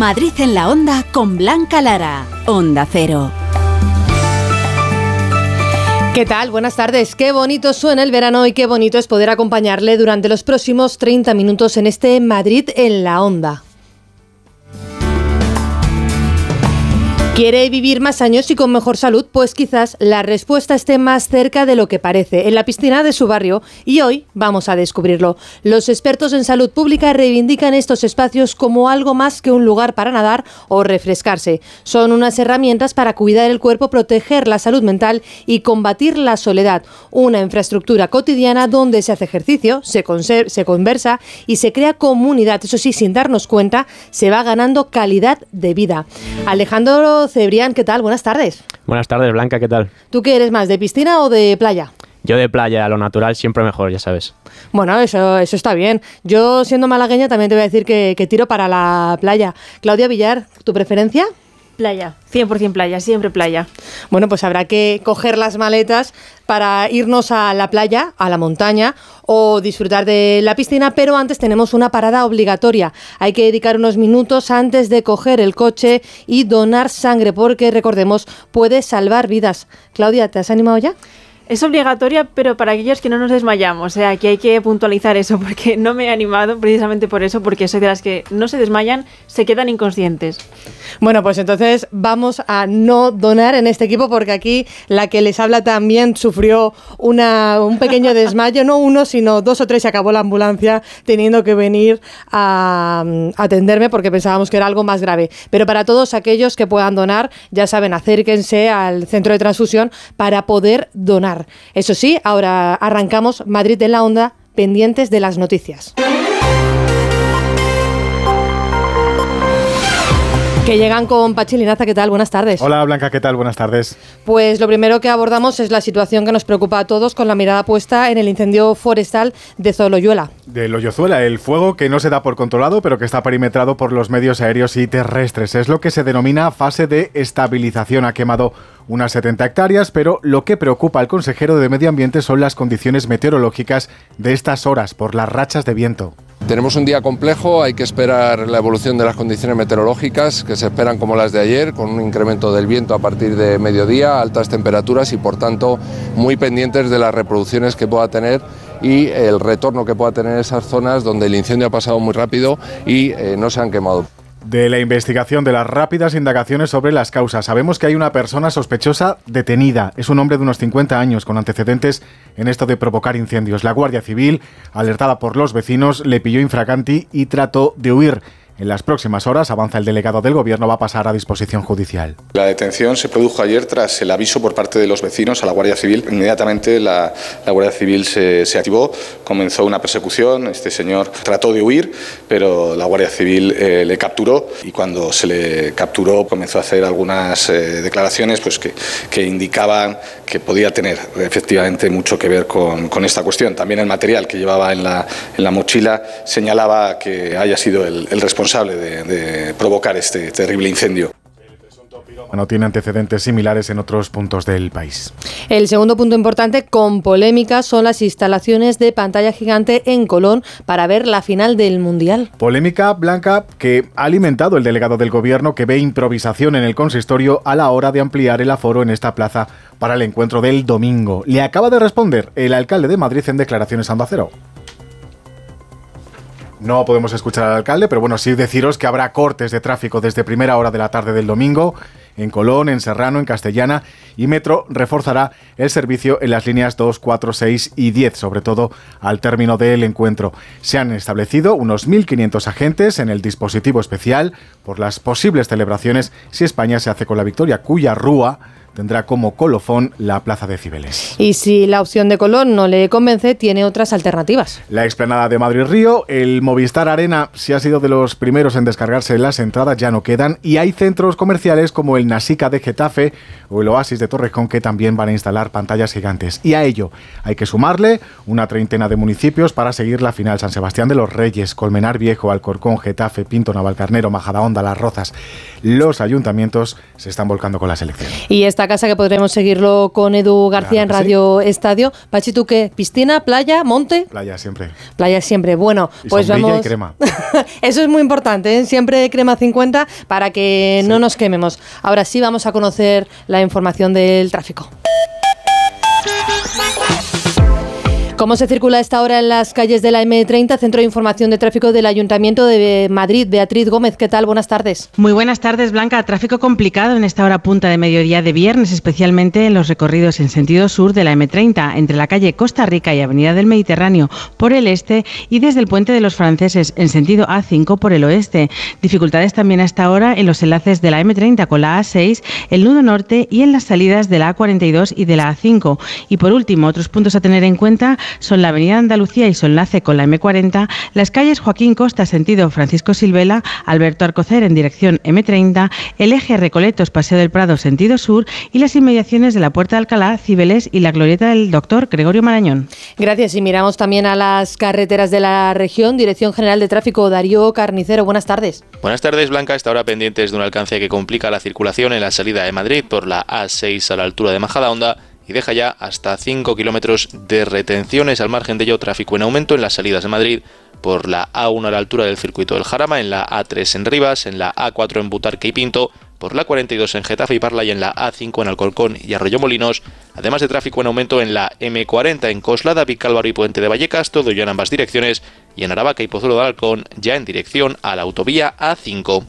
Madrid en la Onda con Blanca Lara. Onda Cero. ¿Qué tal? Buenas tardes. Qué bonito suena el verano y qué bonito es poder acompañarle durante los próximos 30 minutos en este Madrid en la Onda. ¿Quiere vivir más años y con mejor salud? Pues quizás la respuesta esté más cerca de lo que parece, en la piscina de su barrio, y hoy vamos a descubrirlo. Los expertos en salud pública reivindican estos espacios como algo más que un lugar para nadar o refrescarse. Son unas herramientas para cuidar el cuerpo, proteger la salud mental y combatir la soledad. Una infraestructura cotidiana donde se hace ejercicio, se conversa y se crea comunidad. Eso sí, sin darnos cuenta, se va ganando calidad de vida. Alejandro Cebrián, ¿qué tal? Buenas tardes. Buenas tardes, Blanca, ¿qué tal? ¿Tú qué eres más, de piscina o de playa? Yo de playa, lo natural siempre mejor, ya sabes. Bueno, eso está bien. Yo, siendo malagueña, también te voy a decir que tiro para la playa. Claudia Villar, ¿tu preferencia? Playa, 100% playa, siempre playa. Bueno, pues habrá que coger las maletas para irnos a la playa, a la montaña o disfrutar de la piscina, pero antes tenemos una parada obligatoria. Hay que dedicar unos minutos antes de coger el coche y donar sangre, porque, recordemos, puede salvar vidas. Claudia, ¿te has animado ya? Es obligatoria, pero para aquellos que no nos desmayamos. O sea, que hay que puntualizar eso, porque no me he animado precisamente por eso, porque soy de las que no se desmayan, se quedan inconscientes. Bueno, pues entonces vamos a no donar en este equipo, porque aquí la que les habla también sufrió un pequeño desmayo, no uno, sino 2 o 3, y acabó la ambulancia teniendo que venir a atenderme porque pensábamos que era algo más grave. Pero para todos aquellos que puedan donar, ya saben, acérquense al centro de transfusión para poder donar. Eso sí, ahora arrancamos Madrid en la Onda, pendientes de las noticias. Que llegan con Pachi Linaza. ¿Qué tal? Buenas tardes. Hola, Blanca, ¿qué tal? Buenas tardes. Pues lo primero que abordamos es la situación que nos preocupa a todos, con la mirada puesta en el incendio forestal de Zoloyuela. De Loyozuela, el fuego que no se da por controlado, pero que está perimetrado por los medios aéreos y terrestres. Es lo que se denomina fase de estabilización. Ha quemado unas 70 hectáreas, pero lo que preocupa al consejero de Medio Ambiente son las condiciones meteorológicas de estas horas, por las rachas de viento. Tenemos un día complejo, hay que esperar la evolución de las condiciones meteorológicas, que se esperan como las de ayer, con un incremento del viento a partir de mediodía, altas temperaturas y, por tanto, muy pendientes de las reproducciones que pueda tener y el retorno que pueda tener esas zonas donde el incendio ha pasado muy rápido y no se han quemado. De la investigación, de las rápidas indagaciones sobre las causas, sabemos que hay una persona sospechosa detenida. Es un hombre de unos 50 años con antecedentes en esto de provocar incendios. La Guardia Civil, alertada por los vecinos, le pilló infraganti y trató de huir. En las próximas horas, avanza el delegado del Gobierno, va a pasar a disposición judicial. La detención se produjo ayer tras el aviso por parte de los vecinos a la Guardia Civil. Inmediatamente la Guardia Civil se activó, comenzó una persecución. Este señor trató de huir, pero la Guardia Civil le capturó, y cuando se le capturó comenzó a hacer algunas declaraciones pues que indicaban que podía tener efectivamente mucho que ver con esta cuestión. También el material que llevaba en la mochila señalaba que haya sido el responsable de provocar este terrible incendio. Bueno, tiene antecedentes similares en otros puntos del país. El segundo punto importante, con polémica, son las instalaciones de pantalla gigante en Colón para ver la final del Mundial. Polémica, Blanca, que ha alimentado el delegado del Gobierno, que ve improvisación en el consistorio a la hora de ampliar el aforo en esta plaza para el encuentro del domingo. Le acaba de responder el alcalde de Madrid en declaraciones a Onda Cero. No podemos escuchar al alcalde, pero bueno, sí deciros que habrá cortes de tráfico desde primera hora de la tarde del domingo en Colón, en Serrano, en Castellana, y Metro reforzará el servicio en las líneas 2, 4, 6 y 10, sobre todo al término del encuentro. Se han establecido unos 1.500 agentes en el dispositivo especial por las posibles celebraciones si España se hace con la victoria, cuya rúa tendrá como colofón la Plaza de Cibeles. Y si la opción de Colón no le convence, tiene otras alternativas. La explanada de Madrid-Río, el Movistar Arena, si ha sido de los primeros en descargarse las entradas, ya no quedan, y hay centros comerciales como el Nasica de Getafe o el Oasis de Torrejón que también van a instalar pantallas gigantes. Y a ello hay que sumarle una treintena de municipios para seguir la final: San Sebastián de los Reyes, Colmenar Viejo, Alcorcón, Getafe, Pinto, Navalcarnero, Majadahonda, Las Rozas. Los ayuntamientos se están volcando con la selección. Y esta esta casa que podremos seguirlo con Edu García en Radio Estadio. Pachi, ¿tú qué? ¿Piscina, playa, monte? Playa siempre. Playa siempre. Bueno, Y pues sombrilla vamos. y crema. Eso es muy importante, ¿eh? Siempre crema 50 para que no nos quememos. Ahora sí vamos a conocer la información del tráfico. ¿Cómo se circula a esta hora en las calles de la M30, Centro de Información de Tráfico del Ayuntamiento de Madrid? Beatriz Gómez, ¿qué tal? Buenas tardes. Muy buenas tardes, Blanca. Tráfico complicado en esta hora punta de mediodía de viernes, especialmente en los recorridos en sentido sur de la M30, entre la calle Costa Rica y Avenida del Mediterráneo por el este y desde el Puente de los Franceses en sentido A5 por el oeste. Dificultades también a esta hora en los enlaces de la M30 con la A6, el nudo norte y en las salidas de la A42 y de la A5. Y por último, otros puntos a tener en cuenta son la Avenida Andalucía y su enlace con la M40, las calles Joaquín Costa sentido Francisco Silvela, Alberto Alcocer en dirección M30, el eje Recoletos Paseo del Prado sentido sur y las inmediaciones de la Puerta de Alcalá, Cibeles y la glorieta del Doctor Gregorio Marañón. Gracias. Y miramos también a las carreteras de la región. Dirección General de Tráfico, Darío Carnicero, buenas tardes. Buenas tardes, Blanca. Esta hora pendientes de un alcance que complica la circulación en la salida de Madrid por la A6 a la altura de Majadahonda y deja ya hasta 5 kilómetros de retenciones. Al margen de ello, tráfico en aumento en las salidas de Madrid por la A1 a la altura del circuito del Jarama, en la A3 en Rivas, en la A4 en Butarque y Pinto, por la 42 en Getafe y Parla y en la A5 en Alcorcón y Arroyomolinos, además de tráfico en aumento en la M40 en Coslada, Vicálvaro y Puente de Vallecas, todo ya en ambas direcciones, y en Aravaca y Pozuelo de Alarcón ya en dirección a la autovía A5.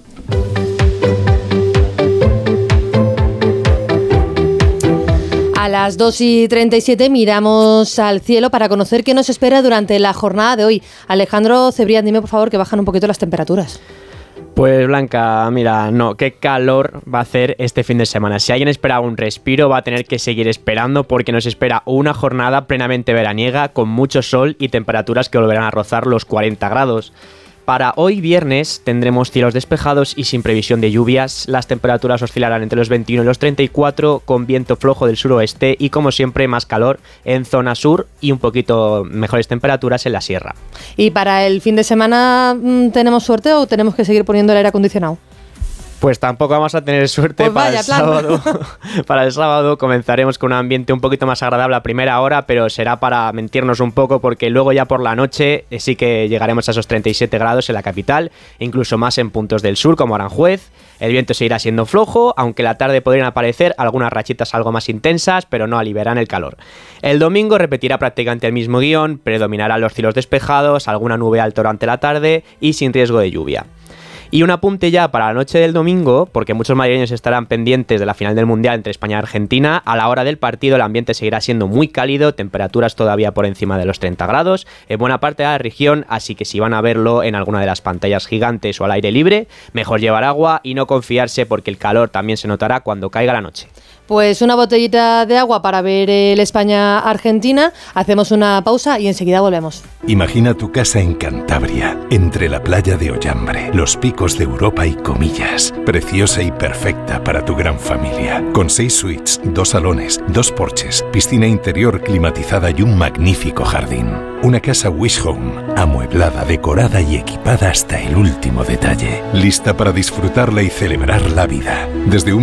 A las 2:37 miramos al cielo para conocer qué nos espera durante la jornada de hoy. Alejandro Cebrián, dime por favor que bajan un poquito las temperaturas. Pues Blanca, mira, no, qué calor va a hacer este fin de semana. Si alguien espera un respiro, va a tener que seguir esperando porque nos espera una jornada plenamente veraniega con mucho sol y temperaturas que volverán a rozar los 40 grados. Para hoy viernes tendremos cielos despejados y sin previsión de lluvias. Las temperaturas oscilarán entre los 21 y los 34 con viento flojo del suroeste y como siempre más calor en zona sur y un poquito mejores temperaturas en la sierra. ¿Y para el fin de semana tenemos suerte o tenemos que seguir poniendo el aire acondicionado? Pues tampoco vamos a tener suerte. Pues para el sábado. Para el sábado comenzaremos con un ambiente un poquito más agradable a primera hora, pero será para mentirnos un poco porque luego ya por la noche sí que llegaremos a esos 37 grados en la capital, incluso más en puntos del sur como Aranjuez. El viento seguirá siendo flojo, aunque la tarde podrían aparecer algunas rachitas algo más intensas, pero no aliviarán el calor. El domingo repetirá prácticamente el mismo guión, predominarán los cielos despejados, alguna nube alta durante la tarde y sin riesgo de lluvia. Y un apunte ya para la noche del domingo, porque muchos madrileños estarán pendientes de la final del Mundial entre España y Argentina. A la hora del partido el ambiente seguirá siendo muy cálido, temperaturas todavía por encima de los 30 grados en buena parte de la región, así que si van a verlo en alguna de las pantallas gigantes o al aire libre, mejor llevar agua y no confiarse porque el calor también se notará cuando caiga la noche. Pues una botellita de agua para ver el España-Argentina. Hacemos una pausa y enseguida volvemos. Imagina tu casa en Cantabria, entre la playa de Ollambre, los picos de Europa y Comillas. Preciosa y perfecta para tu gran familia. Con 6 suites, 2 salones, 2 porches, piscina interior climatizada y un magnífico jardín. Una casa Wish Home, amueblada, decorada y equipada hasta el último detalle. Lista para disfrutarla y celebrar la vida. Desde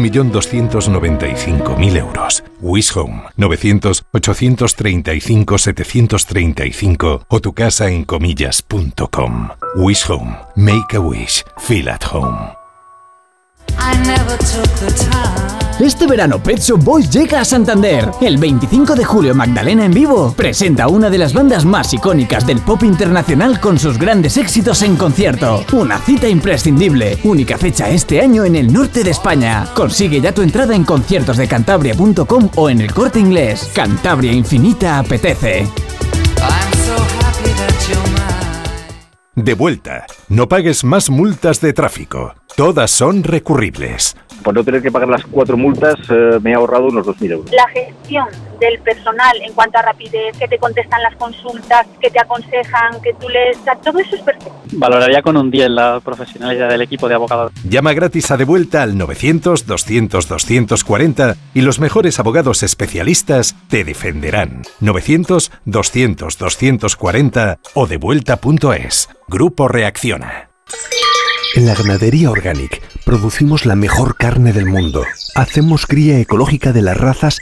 1.295.000 euros. Wish Home, 900-835-735 o tu casa en comillas.com. Wish Home, make a wish, feel at home. Este verano Pet Shop Boys llega a Santander. El 25 de julio Magdalena en vivo presenta una de las bandas más icónicas del pop internacional con sus grandes éxitos en concierto. Una cita imprescindible, única fecha este año en el norte de España. Consigue ya tu entrada en conciertosdecantabria.com o en El Corte Inglés. Cantabria Infinita apetece. De vuelta, no pagues más multas de tráfico. Todas son recurribles. Por no tener que pagar las 4 multas, me he ahorrado unos 2.000 euros. La gestión del personal en cuanto a rapidez, que te contestan las consultas, que te aconsejan, que tú les... Todo eso es perfecto. Valoraría con un 10 la profesionalidad del equipo de abogados. Llama gratis a De Vuelta al 900-200-240 y los mejores abogados especialistas te defenderán. 900-200-240 o devuelta.es. Grupo Reacciona. En la ganadería Organic producimos la mejor carne del mundo. Hacemos cría ecológica de las razas